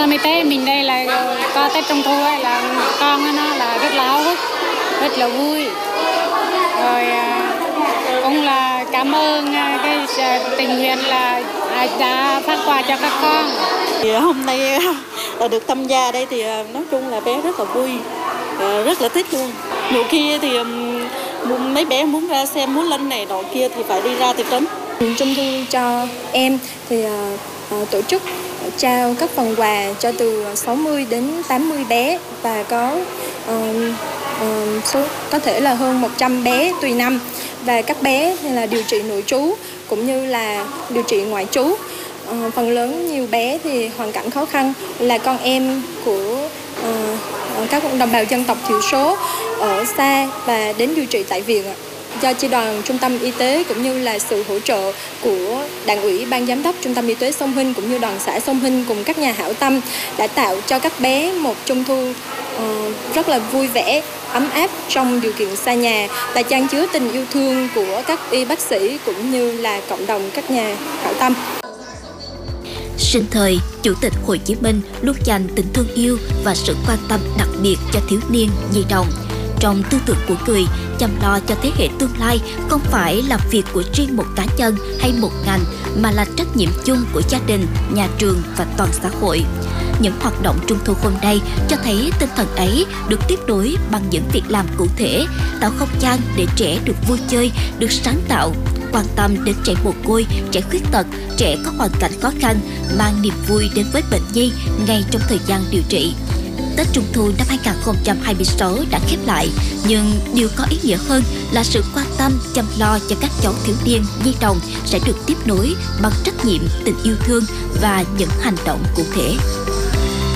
Trung tâm y tế mình đây là có Tết Trung thu ấy, là con nó là rất là háo hức, rất là vui. Rồi cũng là cảm ơn cái tình nguyện là đã phát quà cho các con. Thì hôm nay được tham gia đây thì nói chung là bé rất là vui, rất là thích luôn. Nhiều khi thì mấy bé muốn ra xem, muốn lên này nọ kia thì phải đi ra thị trấn. Trung thu cho em thì tổ chức trao các phần quà cho từ 60 đến 80 bé và có số có thể là hơn 100 bé tùy năm, và các bé là điều trị nội trú cũng như là điều trị ngoại trú. Phần lớn nhiều bé thì hoàn cảnh khó khăn là con em của các đồng bào dân tộc thiểu số ở xa và đến điều trị tại viện. Do chi đoàn trung tâm y tế cũng như là sự hỗ trợ của Đảng ủy Ban giám đốc Trung tâm y tế Sông Hinh cũng như đoàn xã Sông Hinh cùng các nhà hảo tâm đã tạo cho các bé một Trung thu rất là vui vẻ, ấm áp trong điều kiện xa nhà và chan chứa tình yêu thương của các y bác sĩ cũng như là cộng đồng các nhà hảo tâm. Sinh thời, Chủ tịch Hồ Chí Minh luôn dành tình thương yêu và sự quan tâm đặc biệt cho thiếu niên, nhi đồng. Trong tư tưởng của người, chăm lo cho thế hệ tương lai không phải là việc của riêng một cá nhân hay một ngành, mà là trách nhiệm chung của gia đình, nhà trường và toàn xã hội. Những hoạt động Trung thu hôm nay cho thấy tinh thần ấy được tiếp nối bằng những việc làm cụ thể, tạo không gian để trẻ được vui chơi, được sáng tạo, quan tâm đến trẻ mồ côi, trẻ khuyết tật, trẻ có hoàn cảnh khó khăn, mang niềm vui đến với bệnh nhi ngay trong thời gian điều trị. Tết Trung thu năm 2026 đã khép lại, nhưng điều có ý nghĩa hơn là sự quan tâm, chăm lo cho các cháu thiếu niên, nhi đồng sẽ được tiếp nối bằng trách nhiệm, tình yêu thương và những hành động cụ thể.